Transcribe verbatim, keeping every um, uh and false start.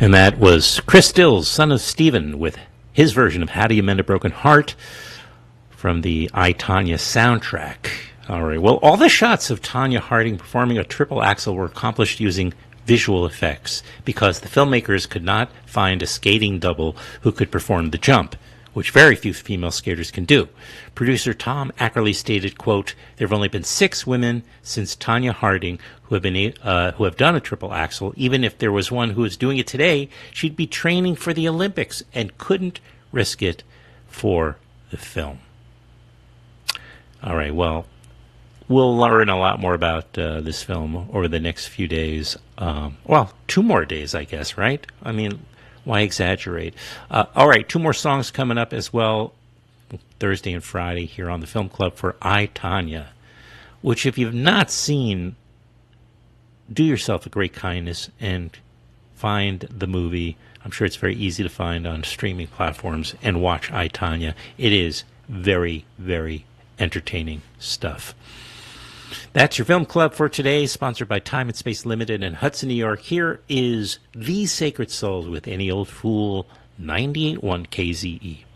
And that was Chris Stills, son of Steven, with his version of How Do You Mend a Broken Heart from the I, Tonya soundtrack. All right. Well, all the shots of Tonya Harding performing a triple axel were accomplished using visual effects because the filmmakers could not find a skating double who could perform the jump, which very few female skaters can do. Producer Tom Ackerley stated, quote, "There have only been six women since Tonya Harding who have been uh, who have done a triple axel. Even if there was one who was doing it today, she'd be training for the Olympics and couldn't risk it for the film." All right, well, we'll learn a lot more about uh, this film over the next few days. Um, well, two more days, I guess, right? I mean, why exaggerate? Uh, all right, two more songs coming up as well, Thursday and Friday here on the Film Club for I, Tonya, which if you've not seen, do yourself a great kindness and find the movie. I'm sure it's very easy to find on streaming platforms and watch I, Tonya. It is very, very entertaining stuff. That's your Film Club for today, sponsored by Time and Space Limited in Hudson, New York. Here is The Sacred Souls with Any Old Fool, ninety-eight point one K Z E.